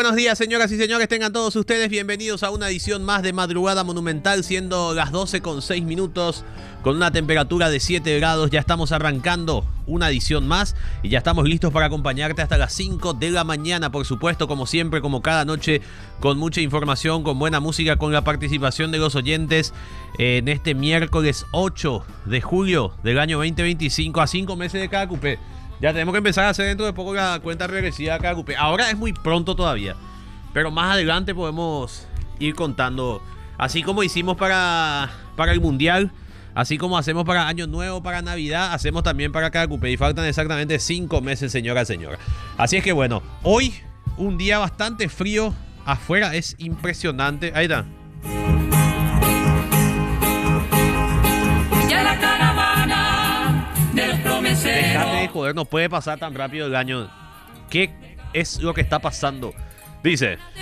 buenos días, señoras y señores, tengan todos ustedes bienvenidos a una edición más de Madrugada Monumental, siendo las 12:06, con una temperatura de 7 grados. Ya estamos arrancando una edición más y ya estamos listos para acompañarte hasta las 5 de la mañana, por supuesto, como siempre, como cada noche, con mucha información, con buena música, con la participación de los oyentes en este miércoles 8 de julio del año 2025, a 5 meses de cada cupé. Ya tenemos que empezar a hacer dentro de poco la cuenta regresiva de cada cupé. Ahora es muy pronto todavía, pero más adelante podemos ir contando. Así como hicimos para el Mundial, así como hacemos para Año Nuevo, para Navidad, hacemos también para cada cupé. Y faltan exactamente 5 meses, señora. Así es que bueno, hoy un día bastante frío. Afuera es impresionante. Ahí está. Ya la caravana de los promeseros. Dejate de joder, no puede pasar tan rápido el año. ¿Qué es lo que está pasando? Dice...